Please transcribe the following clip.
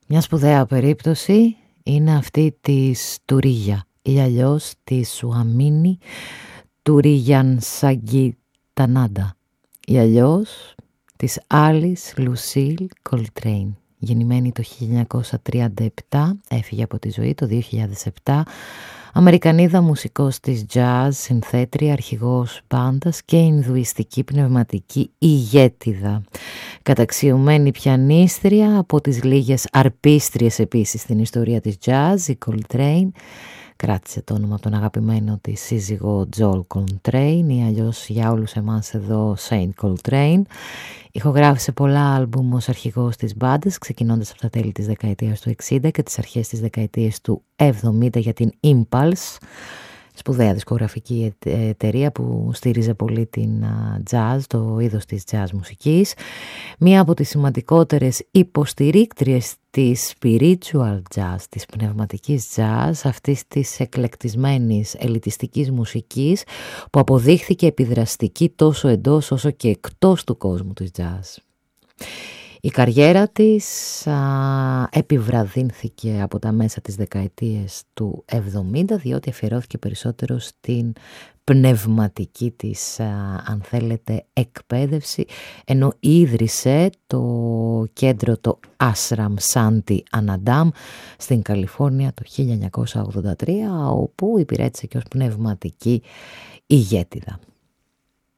Μια σπουδαία περίπτωση είναι αυτή της Τουρίγια ή αλλιώς της Σουαμίνη Τουρίγιαν Σαγκιτανάντα ή αλλιώς της Άλις Λουσίλ Κολτρέιν. Γεννημένη το 1937, έφυγε από τη ζωή το 2007, Αμερικανίδα μουσικός της jazz, συνθέτρια, αρχηγός μπάντας και ινδουιστική πνευματική ηγέτιδα. Καταξιωμένη πιανίστρια, από τις λίγες αρπίστριες επίσης στην ιστορία της jazz, η Coltrane κράτησε το όνομα από τον αγαπημένο της σύζυγο Joel Coltrane ή αλλιώς για όλους εμάς εδώ Saint Coltrane. Ηχογράφησε πολλά άλμπουμ ως αρχηγός της μπάντας, ξεκινώντας από τα τέλη της δεκαετίας του 60 και τις αρχές της δεκαετίας του 70 για την Impulse, σπουδαία δισκογραφική εταιρεία που στήριζε πολύ την jazz, το είδος της jazz μουσικής. Μία από τις σημαντικότερες υποστηρίκτριες της spiritual jazz, της πνευματικής jazz, αυτής της εκλεκτισμένης ελιτιστικής μουσικής που αποδείχθηκε επιδραστική τόσο εντός όσο και εκτός του κόσμου της jazz. Η καριέρα της επιβραδύνθηκε από τα μέσα της δεκαετίας του 70 διότι αφιερώθηκε περισσότερο στην πνευματική της, αν θέλετε, εκπαίδευση, ενώ ίδρυσε το κέντρο το Ashram Shanti Anandam στην Καλιφόρνια το 1983, όπου υπηρέτησε και ως πνευματική ηγέτιδα.